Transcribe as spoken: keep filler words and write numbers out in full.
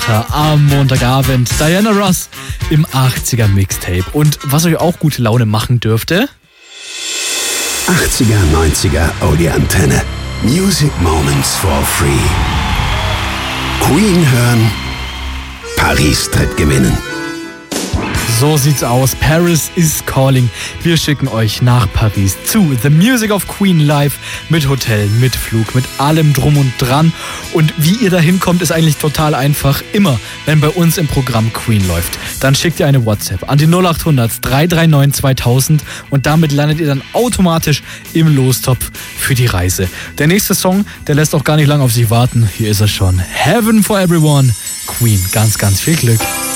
Theater am Montagabend. Diana Ross im achtziger Mixtape. Und was euch auch gute Laune machen dürfte? achtziger, neunziger Audio-Antenne. Music Moments for free. Queen hören, Paris tritt gewinnen. So sieht's aus. Paris is calling. Wir schicken euch nach Paris zu The Music of Queen live mit Hotel, mit Flug, mit allem drum und dran. Und wie ihr da hinkommt, ist eigentlich total einfach. Immer, wenn bei uns im Programm Queen läuft, dann schickt ihr eine WhatsApp an die null acht hundert, drei drei neun, zweitausend und damit landet ihr dann automatisch im Lostopf für die Reise. Der nächste Song, der lässt auch gar nicht lange auf sich warten. Hier ist er schon. Heaven for Everyone. Queen. Ganz, ganz viel Glück.